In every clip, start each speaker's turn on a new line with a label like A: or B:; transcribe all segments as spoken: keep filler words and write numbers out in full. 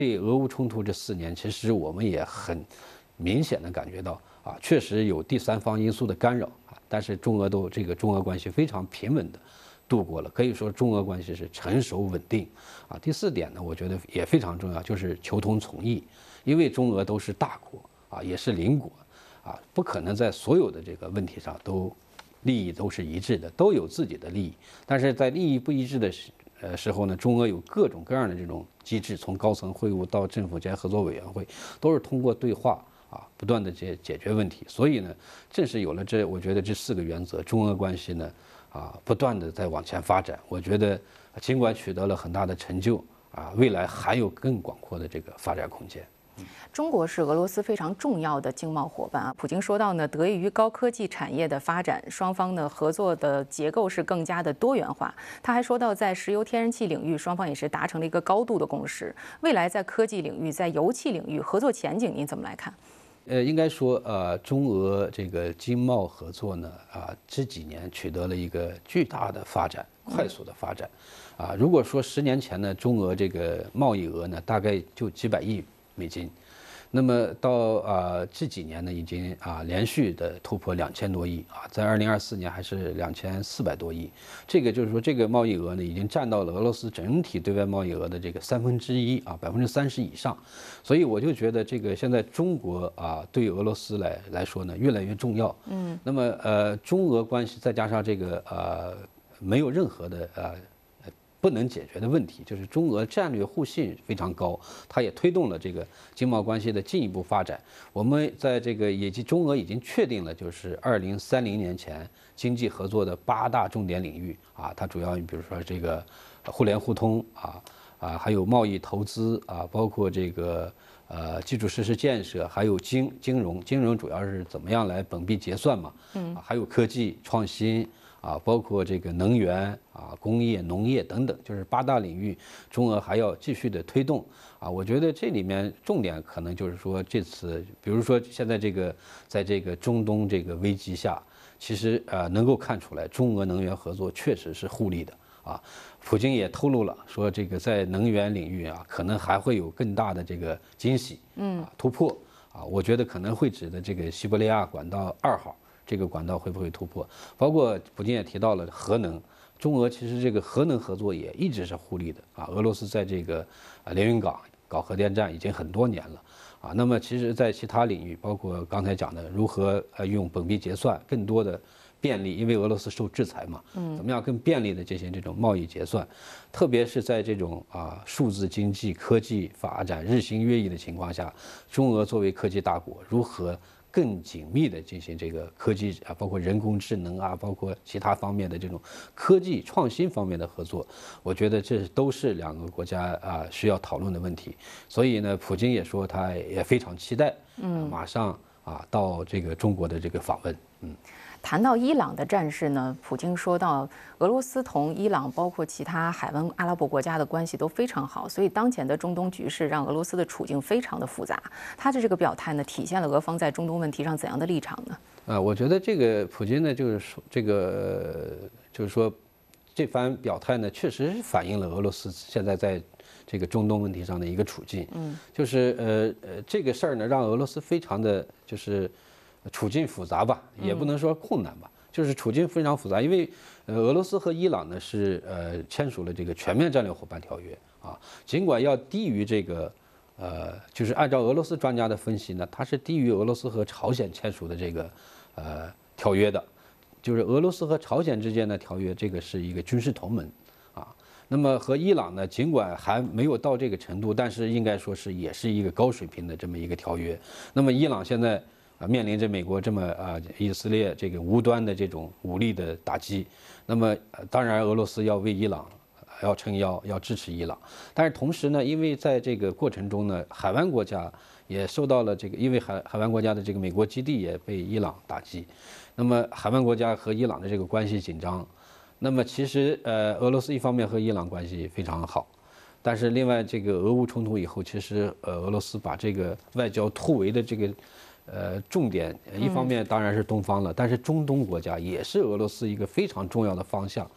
A: 这俄乌冲突这四年，其实我们也很明显的感觉到啊，确实有第三方因素的干扰啊，但是中俄都这个中俄关系非常平稳的度过了，可以说中俄关系是成熟稳定啊。第四点呢，我觉得也非常重要，就是求同存异，因为中俄都是大国啊，也是邻国啊，不可能在所有的这个问题上都利益都是一致的，都有自己的利益，但是在利益不一致的时呃时候呢，中俄有各种各样的这种机制，从高层会晤到政府间合作委员会，都是通过对话啊不断的解解决问题。所以呢，正是有了这，我觉得这四个原则，中俄关系呢啊不断的在往前发展。我觉得尽管取得了很大的成就啊，未来还有更广阔的这个发展空间。
B: 中国是俄罗斯非常重要的经贸伙伴啊。普京说到呢，得益于高科技产业的发展，双方的合作的结构是更加的多元化。他还说到，在石油、天然气领域，双方也是达成了一个高度的共识。未来在科技领域、在油气领域合作前景，您怎么来看？
A: 呃，应该说，呃，中俄这个经贸合作呢，啊，这几年取得了一个巨大的发展，快速的发展。啊，如果说十年前呢，中俄这个贸易额呢，大概就几百亿美金，那么到啊这几年呢，已经啊连续的突破两千多亿啊，在二零二四年还是两千四百多亿，这个就是说这个贸易额呢，已经占到了俄罗斯整体对外贸易额的这个三分之一啊，百分之三十以上，所以我就觉得这个现在中国啊对俄罗斯来来说呢越来越重要，嗯，那么呃中俄关系再加上这个呃没有任何的呃。不能解决的问题，就是中俄战略互信非常高，它也推动了这个经贸关系的进一步发展。我们在这个以及中俄已经确定了，就是二零三零年前经济合作的八大重点领域啊，它主要比如说这个互联互通啊啊，还有贸易投资啊，包括这个呃基础设施建设，还有金金融，金融主要是怎么样来本币结算嘛，嗯，还有科技创新。啊，包括这个能源啊、工业、农业等等，就是八大领域，中俄还要继续的推动啊。我觉得这里面重点可能就是说，这次比如说现在这个在这个中东这个危机下，其实呃能够看出来，中俄能源合作确实是互利的啊。普京也透露了，说这个在能源领域啊，可能还会有更大的这个惊喜，嗯，突破啊。我觉得可能会指的这个西伯利亚管道二号。这个管道会不会突破？包括普京也提到了核能，中俄其实这个核能合作也一直是互利的啊。俄罗斯在这个啊连云港搞核电站已经很多年了啊。那么其实，在其他领域，包括刚才讲的如何呃用本币结算，更多的便利，因为俄罗斯受制裁嘛，嗯，怎么样更便利的进行这种贸易结算，特别是在这种啊数字经济、科技发展日新月异的情况下，中俄作为科技大国，如何更紧密的进行这个科技啊，包括人工智能啊，包括其他方面的这种科技创新方面的合作，我觉得这都是两个国家啊需要讨论的问题。所以呢，普京也说他也非常期待，嗯，马上啊到这个中国的这个访问，嗯。
B: 谈到伊朗的战事呢，普京说到，俄罗斯同伊朗包括其他海湾阿拉伯国家的关系都非常好，所以当前的中东局势让俄罗斯的处境非常的复杂。他的这个表态呢，体现了俄方在中东问题上怎样的立场呢？
A: 啊，我觉得这个普京呢，就是说这个就是说，这番表态呢，确实反映了俄罗斯现在在这个中东问题上的一个处境。嗯，就是呃呃这个事儿呢，让俄罗斯非常的就是。处境复杂吧，也不能说困难吧，就是处境非常复杂。因为，呃，俄罗斯和伊朗呢是呃签署了这个全面战略伙伴条约啊，尽管要低于这个，呃，就是按照俄罗斯专家的分析呢，它是低于俄罗斯和朝鲜签署的这个呃条约的，就是俄罗斯和朝鲜之间的条约，这个是一个军事同盟啊。那么和伊朗呢，尽管还没有到这个程度，但是应该说是也是一个高水平的这么一个条约。那么伊朗现在。啊，面临着美国这么啊以色列这个无端的这种武力的打击，那么当然俄罗斯要为伊朗要撑腰，要支持伊朗，但是同时呢，因为在这个过程中呢，海湾国家也受到了这个，因为海海湾国家的这个美国基地也被伊朗打击，那么海湾国家和伊朗的这个关系紧张，那么其实呃俄罗斯一方面和伊朗关系非常好。但是另外，这个俄乌冲突以后，其实呃俄罗斯把这个外交突围的这个。呃，重点一方面当然是东方了，但是中东国家也是俄罗斯一个非常重要的方向。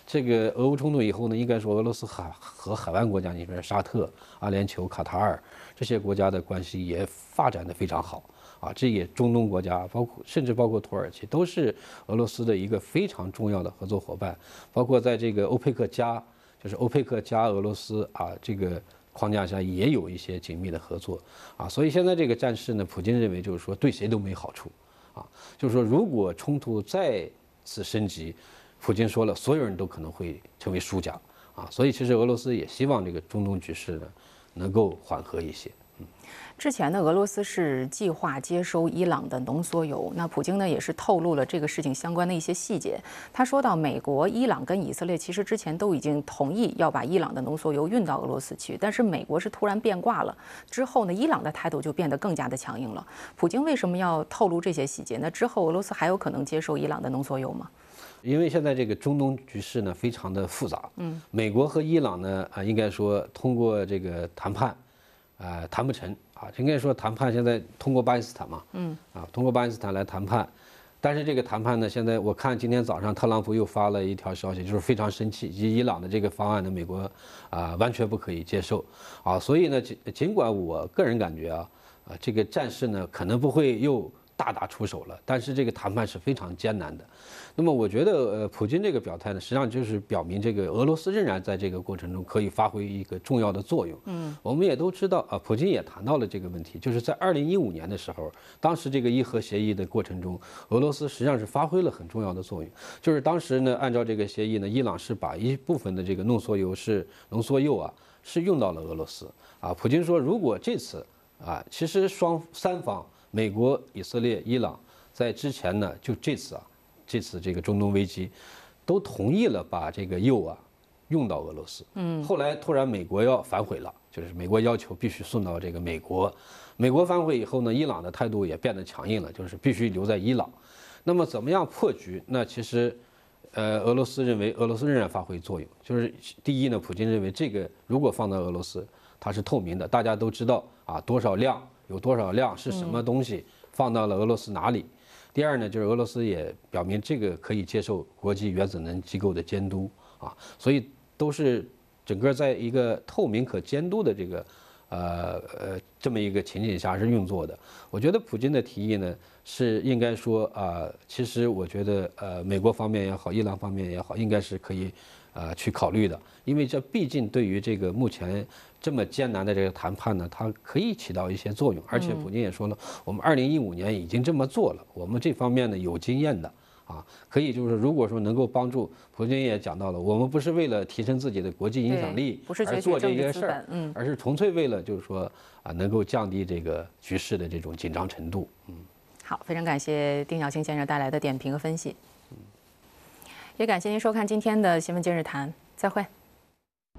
A: 这个俄乌冲突以后呢，应该说俄罗斯海和海湾国家，你比如沙特、阿联酋、卡塔尔这些国家的关系也发展的非常好啊。这也中东国家，包括甚至包括土耳其，都是俄罗斯的一个非常重要的合作伙伴。包括在这个欧佩克加，就是欧佩克加俄罗斯啊这个框架下，也有一些紧密的合作啊。所以现在这个战事呢，普京认为就是说对谁都没好处啊，就是说如果冲突再次升级，普京说了，所有人都可能会成为输家啊，所以其实俄罗斯也希望这个中东局势呢能够缓和一些。嗯，
B: 之前呢，俄罗斯是计划接收伊朗的浓缩铀，那普京呢也是透露了这个事情相关的一些细节。他说到，美国、伊朗跟以色列其实之前都已经同意要把伊朗的浓缩铀运到俄罗斯去，但是美国是突然变卦了，之后呢，伊朗的态度就变得更加的强硬了。普京为什么要透露这些细节？那之后俄罗斯还有可能接受伊朗的浓缩铀吗？
A: 因为现在这个中东局势呢非常的复杂，嗯，美国和伊朗呢啊，应该说通过这个谈判，啊谈不成啊，应该说谈判现在通过巴基斯坦嘛，嗯，啊通过巴基斯坦来谈判，但是这个谈判呢，现在我看今天早上特朗普又发了一条消息，就是非常生气，以伊朗的这个方案呢，美国啊完全不可以接受，啊，所以呢尽尽管我个人感觉啊，啊这个战事呢可能不会又大打出手了，但是这个谈判是非常艰难的。那么我觉得，呃，普京这个表态呢，实际上就是表明这个俄罗斯仍然在这个过程中可以发挥一个重要的作用。嗯，我们也都知道啊，普京也谈到了这个问题，就是在二零一五年的时候，当时这个伊核协议的过程中，俄罗斯实际上是发挥了很重要的作用。就是当时呢，按照这个协议呢，伊朗是把一部分的这个浓缩铀是浓缩铀啊，是用到了俄罗斯啊。普京说，如果这次啊，其实双三方，美国、以色列、伊朗，在之前呢，就这次啊。这次这个中东危机，都同意了把这个铀啊用到俄罗斯。嗯，后来突然美国要反悔了，就是美国要求必须送到这个美国。美国反悔以后呢，伊朗的态度也变得强硬了，就是必须留在伊朗。那么怎么样破局？那其实，呃，俄罗斯认为俄罗斯仍然发挥作用。就是第一呢，普京认为这个如果放到俄罗斯，它是透明的，大家都知道啊多少量有多少量是什么东西，放到了俄罗斯哪里。第二呢，就是俄罗斯也表明这个可以接受国际原子能机构的监督啊，所以都是整个在一个透明可监督的这个呃呃这么一个情景下是运作的。我觉得普京的提议呢是应该说啊、呃，其实我觉得呃美国方面也好，伊朗方面也好，应该是可以呃去考虑的，因为这毕竟对于这个目前这么艰难的这个谈判呢，它可以起到一些作用。而且普京也说了，我们二零一五年已经这么做了，我们这方面呢有经验的啊，可以就是如果说能够帮助，普京也讲到了，我们不是为了提升自己的国际影响力而做这些事儿，嗯，而是纯粹为了就是说啊能够降低这个局势的这种紧张程度。嗯，
B: 好，非常感谢丁晓庆先生带来的点评和分析，也感谢您收看今天的新闻今日谈，再会。